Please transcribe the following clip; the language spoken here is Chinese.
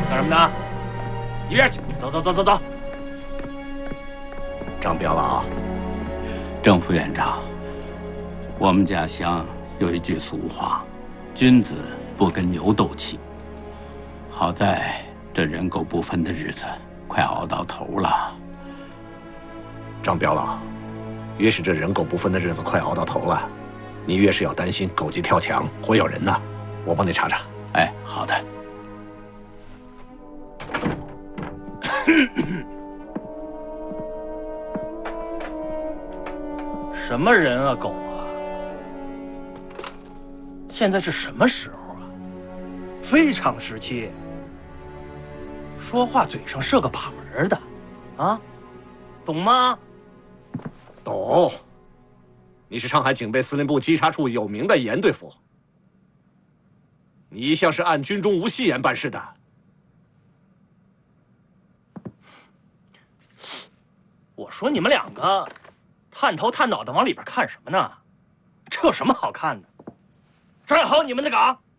干什么呢？一边去！走走走走走！ 张表老， 郑副院长，我们家乡有一句俗话：“君子不跟牛斗气。”好在这人狗不分的日子快熬到头了。 张表老，越是这人狗不分的日子快熬到头了，你越是要担心狗急跳墙会咬人呐。我帮你查查。 哎，好的。 什么人啊，狗啊！现在是什么时候啊？非常时期，说话嘴上是个把门的，啊，懂吗？ 懂。你是上海警备司令部稽查处有名的严对付，你一向是按军中无戏言办事的。 我说你们两个探头探脑的往里边看什么呢？这有什么好看的？站好你们的岗！